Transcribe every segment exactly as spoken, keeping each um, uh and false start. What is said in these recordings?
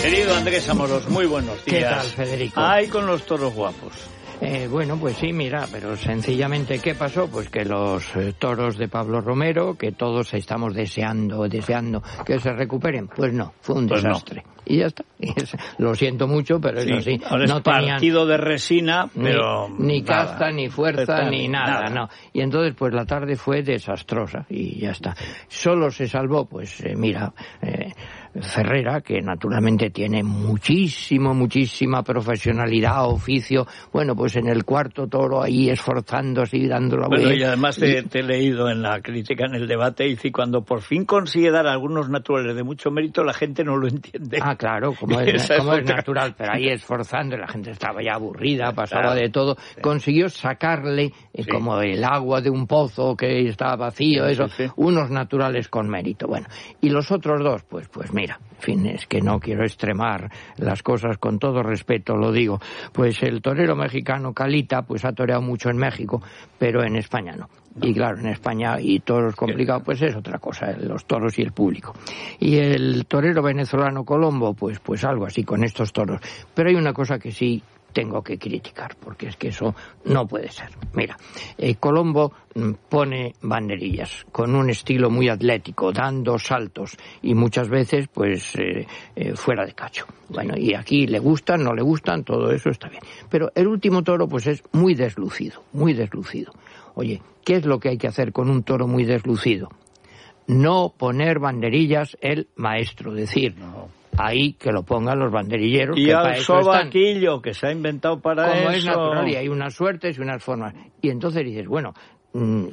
Querido Andrés Amorós, muy buenos días. ¿Qué tal, Federico? Ay, con los toros guapos. Eh, bueno, pues sí, mira, pero sencillamente, ¿qué pasó? Pues que los eh, toros de Pablo Romero, que todos estamos deseando, deseando que se recuperen, pues no, fue un pues desastre. No. Y ya está. Lo siento mucho, pero sí, eso sí. Ahora no es tenían partido de resina, pero ni, ni nada. casta, ni fuerza, Está, ni nada, nada, no. Y entonces, pues la tarde fue desastrosa y ya está. Solo se salvó, pues eh, mira, eh, Ferrera, que naturalmente tiene muchísimo, muchísima profesionalidad, oficio. Bueno, pues en el cuarto toro ahí esforzándose y dando la vuelta. Bueno, y vuelta. además te, te he leído en la crítica, en el debate, y cuando por fin consigue dar a algunos naturales de mucho mérito, la gente no lo entiende. Ah, claro, como es, como es es natural, pero ahí esforzando, y la gente estaba ya aburrida, pasaba claro. de todo. Sí. Consiguió sacarle, eh, sí. como el agua de un pozo que estaba vacío, sí, eso, sí, sí. unos naturales con mérito. Bueno, y los otros dos, pues, pues mira, en fin, es que no quiero extremar las cosas, con todo respeto lo digo. Pues el torero mexicano Calita, pues ha toreado mucho en México, pero en España no. Y claro, en España y toros complicados, pues es otra cosa, los toros y el público. Y el torero venezolano Colombo, pues pues algo así con estos toros. Pero hay una cosa que sí tengo que criticar, porque es que eso no puede ser. Mira, eh, Colombo pone banderillas con un estilo muy atlético, dando saltos y muchas veces pues eh, eh, fuera de cacho. Bueno, y aquí le gustan, no le gustan, todo eso está bien. Pero el último toro pues es muy deslucido, muy deslucido. Oye, ¿qué es lo que hay que hacer con un toro muy deslucido? No poner banderillas el maestro, decir, no. ahí que lo pongan los banderilleros. Y que al sobaquillo que se ha inventado para Como eso. es natural, y hay unas suertes y unas formas. Y entonces dices, bueno, mmm,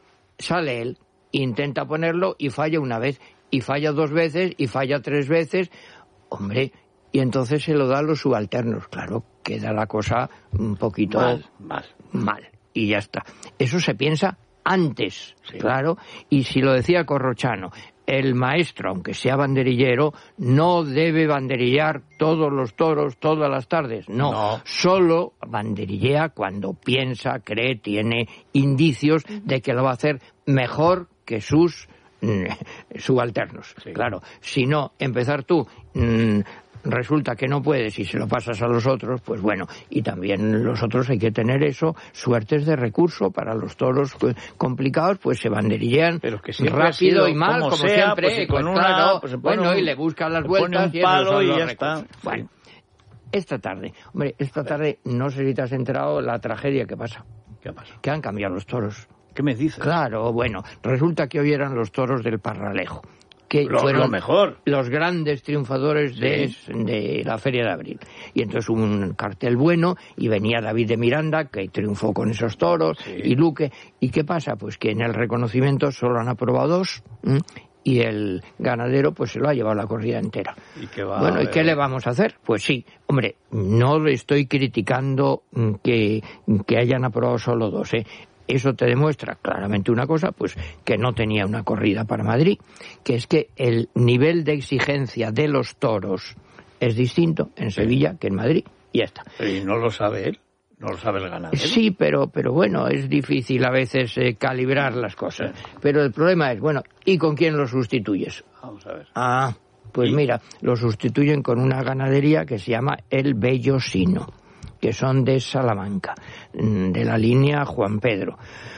sale él, intenta ponerlo y falla una vez, y falla dos veces, y falla tres veces. Hombre, y entonces se lo da a los subalternos. Claro, queda la cosa un poquito mal. mal. mal. Y ya está. Eso se piensa antes, sí. claro, y si lo decía Corrochano, el maestro, aunque sea banderillero, no debe banderillar todos los toros todas las tardes, no, no. Solo banderillea cuando piensa, cree, tiene indicios de que lo va a hacer mejor que sus mm, subalternos, sí. Claro, si no, empezar tú... Mm, resulta que no puedes y se lo pasas a los otros, pues bueno, y también los otros hay que tener eso, suertes de recurso para los toros pues, complicados, pues se banderillean pero que rápido y mal, como, como sea, siempre, pues, pues, una, claro, pues bueno, un, y le buscan las le vueltas un palo y, y ya recursos. está. Bueno, esta tarde, hombre, esta tarde no sé si te has enterado la tragedia que pasa. ¿Qué pasa? Que han cambiado los toros. ¿Qué me dices? Claro, bueno, resulta que hoy eran los toros del Parralejo, que lo, fueron lo mejor. los grandes triunfadores de, sí. de la Feria de Abril. Y entonces hubo un cartel bueno y venía David de Miranda, que triunfó con esos toros, sí. y Luque. ¿Y qué pasa? Pues que en el reconocimiento solo han aprobado dos, ¿m? Y el ganadero pues se lo ha llevado la corrida entera. ¿Y qué va bueno, ¿y qué le vamos a hacer? Pues sí, hombre, no le estoy criticando que, que hayan aprobado solo dos, ¿eh? Eso te demuestra claramente una cosa, pues que no tenía una corrida para Madrid, que es que el nivel de exigencia de los toros es distinto en Sevilla que en Madrid, y ya está. ¿Y no lo sabe él? ¿No lo sabe el ganadero? Sí, pero, pero bueno, es difícil a veces eh, calibrar las cosas. Sí. Pero el problema es, bueno, ¿y con quién lo sustituyes? Vamos a ver. Ah, pues ¿Y? mira, lo sustituyen con una ganadería que se llama El Bellosino, que son de Salamanca, de la línea Juan Pedro.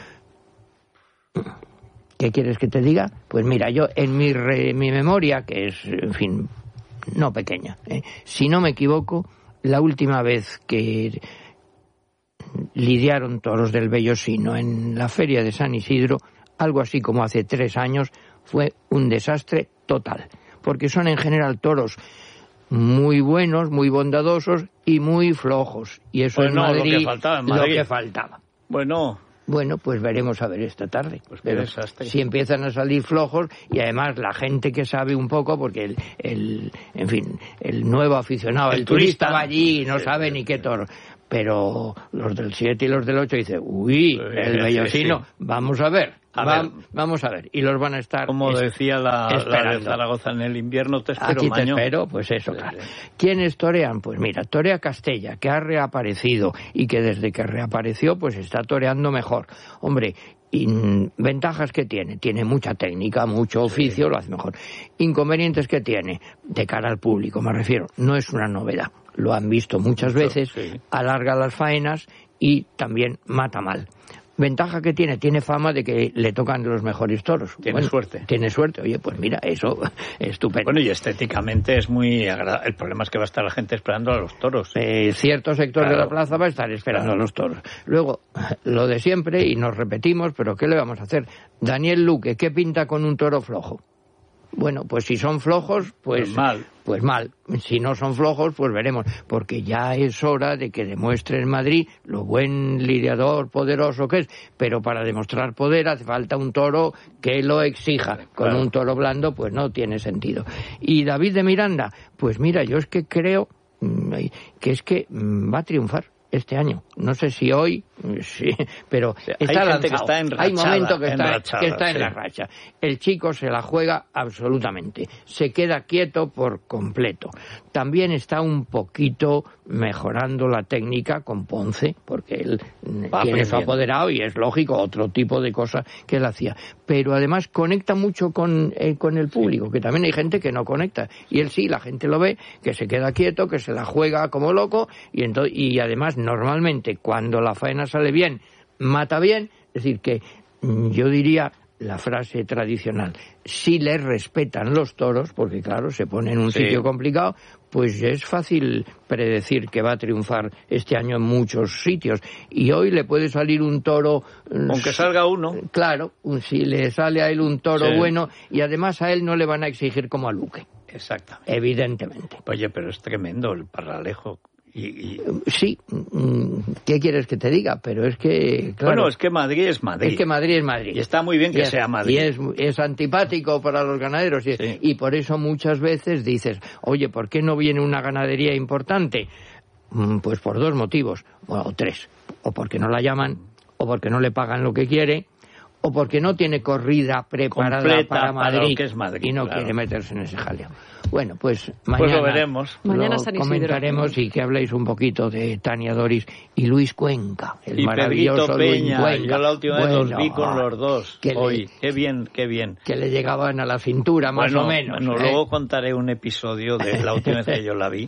¿Qué quieres que te diga? Pues mira, yo en mi, re, mi memoria, que es, en fin, no pequeña, ¿eh? Si no me equivoco, la última vez que lidiaron toros del Bellosino en la feria de San Isidro, algo así como hace tres años, fue un desastre total, porque son en general toros muy buenos, muy bondadosos y muy flojos. Y eso pues en no, Madrid, lo que faltaba en Madrid. Lo que faltaba. Bueno... Bueno, pues veremos a ver esta tarde. Pues pero desastre. Si empiezan a salir flojos, y además la gente que sabe un poco, porque el, el en fin, el nuevo aficionado, el, el turista, turista va allí y no sí, sabe sí, ni qué toro. Pero los del siete y los del ocho dicen, uy, sí, el Bellosino, sí, sí. vamos a ver. A Va, ver. Vamos a ver, y los van a estar como es, decía la, la de Zaragoza, en el invierno te espero, Aquí maño. te espero, pues eso, sí, claro. Sí. ¿Quiénes torean? Pues mira, torea Castella, que ha reaparecido, y que desde que reapareció, pues está toreando mejor. Hombre, Y, ventajas que tiene, tiene mucha técnica, mucho oficio, sí. Lo hace mejor. Inconvenientes que tiene, de cara al público me refiero, no es una novedad, lo han visto muchas veces, sí. Alarga las faenas y también mata mal. Ventaja que tiene, tiene fama de que le tocan los mejores toros. Tiene bueno, suerte. Tiene suerte, oye, pues mira, eso es estupendo. Bueno, y estéticamente es muy agradable. El problema es que va a estar la gente esperando a los toros. Eh, cierto sector claro. de la plaza va a estar esperando claro. a los toros. Luego, lo de siempre, y nos repetimos, pero ¿qué le vamos a hacer? Daniel Luque, ¿qué pinta con un toro flojo? Bueno, pues si son flojos, pues, pues mal. Pues mal. Si no son flojos, pues veremos. Porque ya es hora de que demuestre en Madrid lo buen lidiador poderoso que es. Pero para demostrar poder hace falta un toro que lo exija. Con claro. un toro blando, pues no tiene sentido. Y David de Miranda, pues mira, yo es que creo que es que va a triunfar este año. No sé si hoy, sí, pero sí, está hay lanzado. Gente que está enrachada, hay momento que está, enrachada, que está sí. en la racha. El chico se la juega absolutamente. Se queda quieto por completo. También está un poquito mejorando la técnica con Ponce, porque él Va tiene su apoderado y es lógico, otro tipo de cosas que él hacía. Pero además conecta mucho con, eh, con el público, sí. que también hay gente que no conecta. Y él sí, la gente lo ve, que se queda quieto, que se la juega como loco, y, entonces, y además normalmente cuando la faena sale bien, mata bien. Es decir, que yo diría la frase tradicional, si le respetan los toros, porque claro, se pone en un sí. sitio complicado, pues es fácil predecir que va a triunfar este año en muchos sitios. Y hoy le puede salir un toro... Aunque salga uno. Claro, si le sale a él un toro sí. bueno, y además a él no le van a exigir como a Luque. Exactamente. Evidentemente. Oye, pero es tremendo el Parralejo. Y, y... Sí, ¿qué quieres que te diga? Pero es que... Claro, bueno, es que Madrid es Madrid. Es que Madrid es Madrid. Y está muy bien que es, sea Madrid. Y es, es antipático para los ganaderos. Y, sí. y por eso muchas veces dices, oye, ¿por qué no viene una ganadería importante? Pues por dos motivos, bueno, o tres. O porque no la llaman, o porque no le pagan lo que quiere, o porque no tiene corrida preparada completa para Madrid, para lo que es Madrid y no claro. quiere meterse en ese jaleo. Bueno, pues mañana pues lo veremos. Mañana lo comentaremos y que habléis un poquito de Tania Doris y Luis Cuenca, el y maravilloso Pedrito Luis Peña. Cuenca. Yo la última bueno, vez los vi con los dos. Que hoy, le, qué bien, qué bien. Que le llegaban a la cintura, más bueno, o menos. Bueno, ¿eh? luego contaré un episodio de la última vez que yo la vi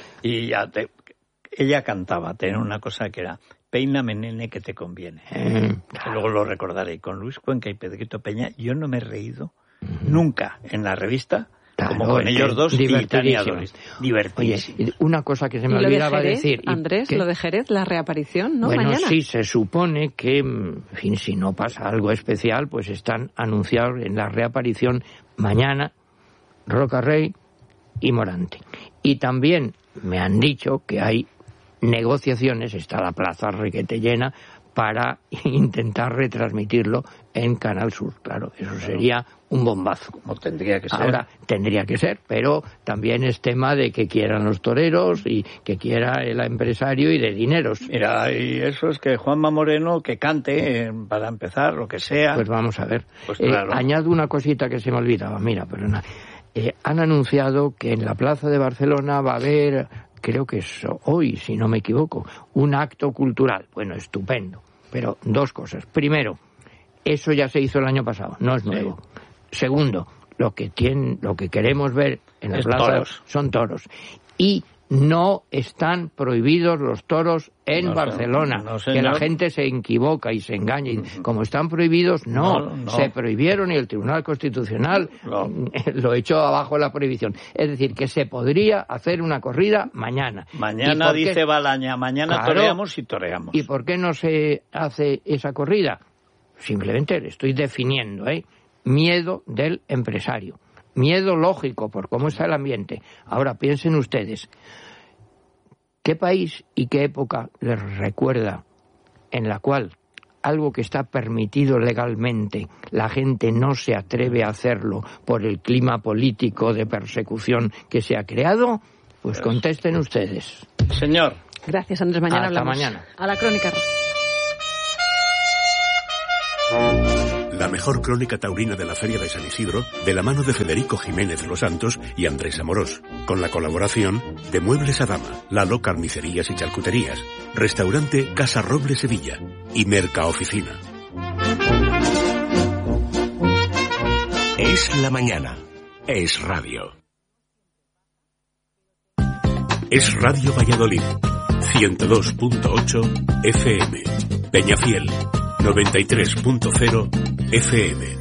y ya te, ella cantaba, tenía una cosa que era peíname, nene, que te conviene. Eh, claro. Luego lo recordaré. Con Luis Cuenca y Pedrito Peña yo no me he reído mm. nunca en la revista claro, como con ellos dos y Tania Doris. Divertidísimo. Oye, una cosa que se me ¿Y olvidaba lo de Jerez, decir. Andrés, ¿qué? Lo de Jerez, la reaparición, ¿no? Bueno, Mañana. sí, se supone que, en fin, si no pasa algo especial, pues están anunciados en la reaparición mañana Roca Rey y Morante. Y también me han dicho que hay negociaciones, está la plaza requete llena, para intentar retransmitirlo en Canal Sur. Claro, eso claro. sería un bombazo. Como tendría que ser. Ahora, tendría que ser, pero también es tema de que quieran los toreros y que quiera el empresario y de dineros. Mira, y eso es que Juanma Moreno que cante eh, para empezar, lo que sea. Pues vamos a ver. Pues eh, claro. Añado una cosita que se me olvidaba. Mira, perdona. Eh, han anunciado que en la plaza de Barcelona va a haber... creo que es hoy, si no me equivoco, un acto cultural. Bueno, estupendo. Pero dos cosas. Primero, eso ya se hizo el año pasado, no es nuevo. Sí. Segundo, lo que tiene, lo que queremos ver en la es plaza toros. son toros. Y no están prohibidos los toros en no, Barcelona, no, que la gente se equivoca y se engaña. Y como están prohibidos, no, no, no. se prohibieron y el Tribunal Constitucional no. lo echó abajo la prohibición. Es decir, que se podría hacer una corrida mañana. Mañana dice Balaña, mañana claro, toreamos y toreamos. ¿Y por qué no se hace esa corrida? Simplemente le estoy definiendo, ¿eh? Miedo del empresario. Miedo lógico por cómo está el ambiente. Ahora piensen ustedes, ¿qué país y qué época les recuerda en la cual algo que está permitido legalmente, la gente no se atreve a hacerlo por el clima político de persecución que se ha creado? Pues contesten ustedes. Señor. Gracias, Andrés. Mañana Hasta hablamos. mañana. A la Crónica Rosa. La mejor crónica taurina de la Feria de San Isidro, de la mano de Federico Jiménez Los Santos y Andrés Amorós, con la colaboración de Muebles Adama, Lalo Carnicerías y Charcuterías, Restaurante Casa Roble Sevilla y Merca Oficina. Es la mañana. Es radio. Es Radio Valladolid. ciento dos punto ocho F M. Peñafiel. noventa y tres punto cero F M.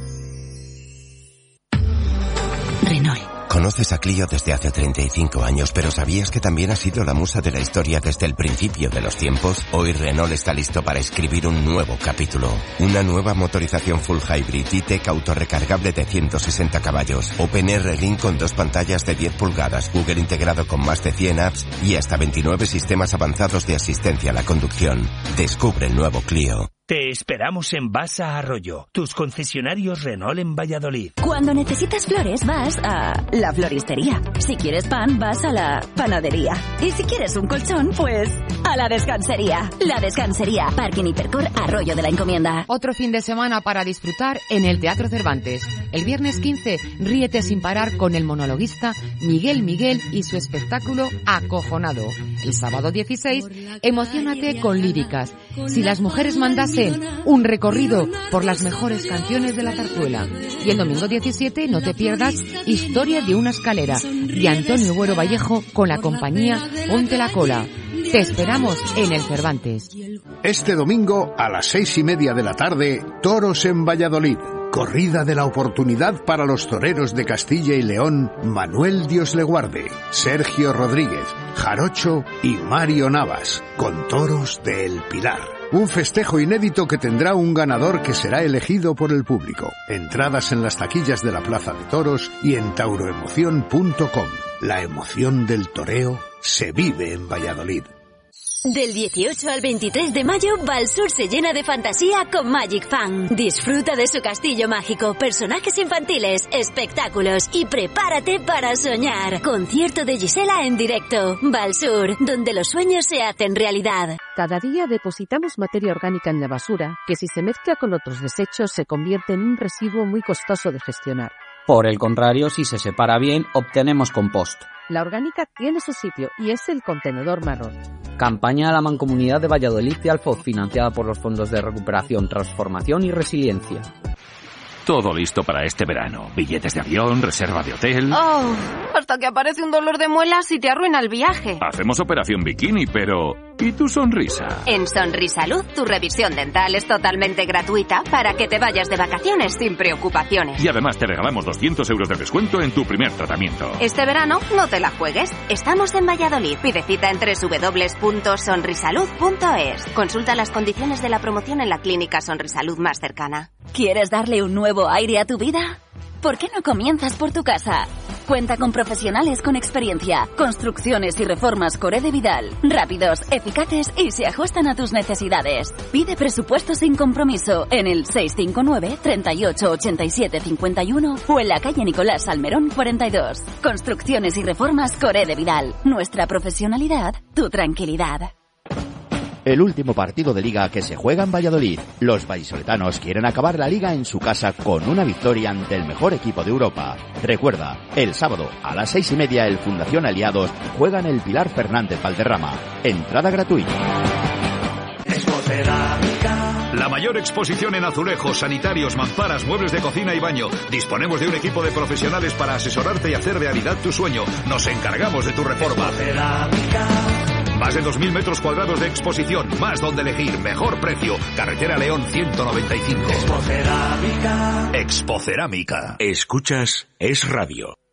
Renault. Conoces a Clio desde hace treinta y cinco años, pero ¿sabías que también ha sido la musa de la historia desde el principio de los tiempos? Hoy Renault está listo para escribir un nuevo capítulo. Una nueva motorización full hybrid E-Tech autorrecargable de ciento sesenta caballos, OpenR Link con dos pantallas de diez pulgadas, Google integrado con más de cien apps y hasta veintinueve sistemas avanzados de asistencia a la conducción. Descubre el nuevo Clio. Te esperamos en Basa Arroyo, tus concesionarios Renault en Valladolid. Cuando necesitas flores vas a la floristería. Si quieres pan vas a la panadería. Y si quieres un colchón, pues a la descansería. La Descansería, Parking Hipercor Arroyo de la Encomienda. Otro fin de semana para disfrutar en el Teatro Cervantes. El viernes quince, ríete sin parar con el monologuista Miguel Miguel y su espectáculo Acojonado. El sábado dieciséis, emociónate con líricas. Si las mujeres mandasen, un recorrido por las mejores canciones de la zarzuela. Y el domingo diecisiete, no te pierdas Historia de una escalera, de Antonio Buero Vallejo con la compañía Ponte la Cola. Te esperamos en el Cervantes. Este domingo a las seis y media de la tarde, Toros en Valladolid. Corrida de la oportunidad para los toreros de Castilla y León, Manuel Dios le guarde, Sergio Rodríguez, Jarocho y Mario Navas, con toros de El Pilar. Un festejo inédito que tendrá un ganador que será elegido por el público. Entradas en las taquillas de la Plaza de Toros y en tauroemoción punto com. La emoción del toreo se vive en Valladolid. Del dieciocho al veintitrés de mayo, Valsur se llena de fantasía con Magic Fan. Disfruta de su castillo mágico, personajes infantiles, espectáculos y prepárate para soñar. Concierto de Gisela en directo. Valsur, donde los sueños se hacen realidad. Cada día depositamos materia orgánica en la basura, que si se mezcla con otros desechos se convierte en un residuo muy costoso de gestionar. Por el contrario, si se separa bien, obtenemos compost. La orgánica tiene su sitio y es el contenedor marrón. Campaña de la Mancomunidad de Valladolid y Alfoz, financiada por los Fondos de Recuperación, Transformación y Resiliencia. Todo listo para este verano. Billetes de avión, reserva de hotel... Oh, hasta que aparece un dolor de muelas y te arruina el viaje. Hacemos operación bikini, pero... ¿y tu sonrisa? En Sonrisalud, tu revisión dental es totalmente gratuita para que te vayas de vacaciones sin preocupaciones. Y además te regalamos doscientos euros de descuento en tu primer tratamiento. Este verano no te la juegues. Estamos en Valladolid. Pide cita en doble u doble u doble u punto sonrisalud punto es. Consulta las condiciones de la promoción en la clínica Sonrisalud más cercana. ¿Quieres darle un nuevo aire a tu vida? ¿Por qué no comienzas por tu casa? Cuenta con profesionales con experiencia. Construcciones y reformas Corede Vidal. Rápidos, eficaces y se ajustan a tus necesidades. Pide presupuesto sin compromiso en el seis cinco nueve, treinta y ocho, ochenta y siete, cincuenta y uno o en la calle Nicolás Salmerón cuarenta y dos. Construcciones y reformas Corede Vidal. Nuestra profesionalidad, tu tranquilidad. El último partido de Liga que se juega en Valladolid. Los vallisoletanos quieren acabar la Liga en su casa con una victoria ante el mejor equipo de Europa. Recuerda, el sábado a las seis y media el Fundación Aliados juega en el Pilar Fernández Valderrama. Entrada gratuita. La mayor exposición en azulejos, sanitarios, mamparas, muebles de cocina y baño. Disponemos de un equipo de profesionales para asesorarte y hacer realidad tu sueño. Nos encargamos de tu reforma. Más de dos mil metros cuadrados de exposición, más donde elegir, mejor precio. Carretera León ciento noventa y cinco. Expocerámica. Expocerámica. Escuchas Es Radio.